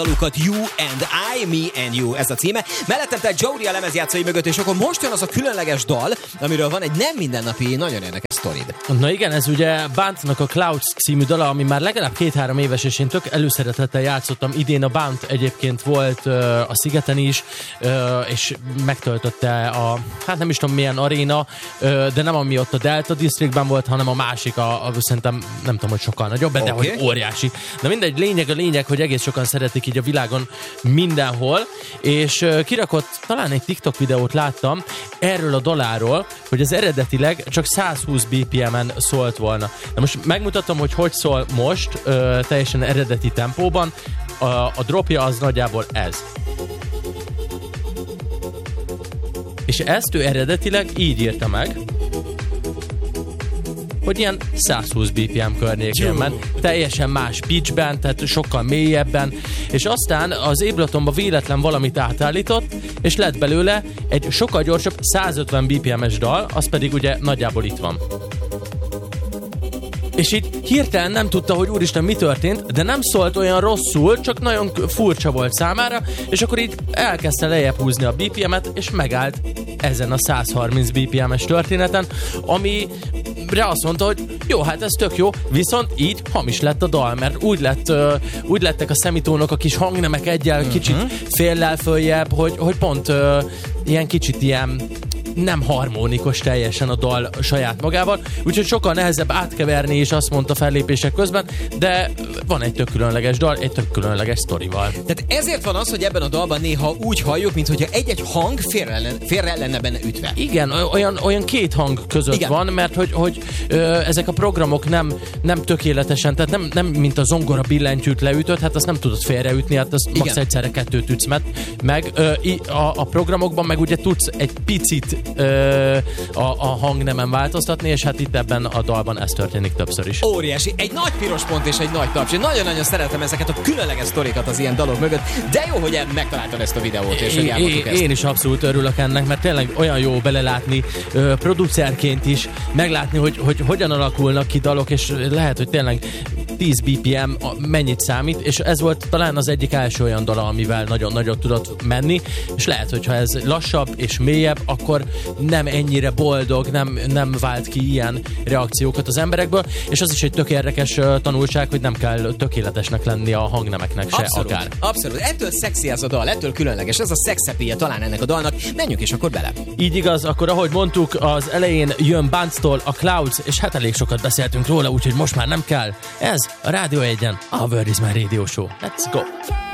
dalukat You and I, Me and You, ez a címe. Mellettem tehát Jody a lemezjátszói mögött, és akkor most jön az a különleges dal, amiről van egy nem mindennapi, nagyon érdekes sztorid. Na igen, ez ugye Bount-nak a Clouds című dala, ami már legalább 2-3 éves, és én tök előszeretettel játszottam. Idén a Bount egyébként volt a Szigeten is, és megtöltötte a, hát nem is tudom milyen aréna, de nem ami ott a Delta Districtben volt, hanem a másik, szerintem nem tudom, hogy sokkal nagyobb, de hogy óriási. De mindegy, lényeg, hogy egész sokan szeretik így a világon mindenhol, és kirakott, talán egy TikTok videót láttam erről a daláról, hogy az eredetileg csak 120 BPM-en szólt volna. De most megmutatom, hogy szól most, teljesen eredeti tempóban. A dropja az nagyjából ez. És ezt ő eredetileg így írta meg, hogy ilyen 120 BPM környékén ment, teljesen más pitchben, tehát sokkal mélyebben, és aztán az Abletonba véletlen valamit átállított, és lett belőle egy sokkal gyorsabb 150 BPM-es dal, az pedig ugye nagyjából itt van. És így hirtelen nem tudta, hogy úristen mi történt, de nem szólt olyan rosszul, csak nagyon furcsa volt számára, és akkor így elkezdte lejjebb húzni a BPM-et, és megállt ezen a 130 BPM-es történeten, amire azt mondta, hogy jó, hát ez tök jó, viszont így hamis lett a dal, mert úgy lettek a szemitónok, a kis hangnemek egyel kicsit féllel följebb, hogy pont ilyen kicsit ilyen nem harmonikus teljesen a dal saját magával, úgyhogy sokkal nehezebb átkeverni is, azt mondta fellépések közben, de van egy tök különleges dal, egy tök különleges sztorival. Tehát ezért van az, hogy ebben a dalban néha úgy halljuk, mintha egy hang félre lenne benne ütve. Igen, olyan két hang között igen. Van, mert hogy ezek a programok nem tökéletesen, tehát nem mint a zongora billentyűt leütött, hát azt nem tudod félreütni, hát azt max egyszerre 2 ütsz meg. A programokban meg ugye tudsz egy picit a hangnemen változtatni, és hát itt ebben a dalban ez történik többször is. Óriási. Egy nagy piros pont és egy nagy taps. Én nagyon-nagyon szeretem ezeket a különleges sztorikat az ilyen dalok mögött, de jó, hogy megtaláltad ezt a videót, és hogy elmondtuk ezt. Én is abszolút örülök ennek, mert tényleg olyan jó belelátni producerként is, meglátni, hogy hogyan alakulnak ki dalok, és lehet, hogy tényleg 10 BPM mennyit számít, és ez volt talán az egyik első olyan dala, amivel nagyon nagyot tudott menni, és lehet, hogyha ez lassabb és mélyebb, akkor nem ennyire boldog, nem vált ki ilyen reakciókat az emberekből, és az is egy tök érdekes tanulság, hogy nem kell tökéletesnek lenni a hangnemeknek se abszolút, akár. Abszolút. Ettől szexi ez a dal, ettől különleges. Ez a szexepéje talán ennek a dalnak. Menjünk is akkor bele. Így igaz, akkor ahogy mondtuk, az elején jön Bount-tól a Clouds, és hát elég sokat beszéltünk róla, úgyhogy most már nem kell. Ez a Rádió 1-en, a Word is My Radio Show. Let's go!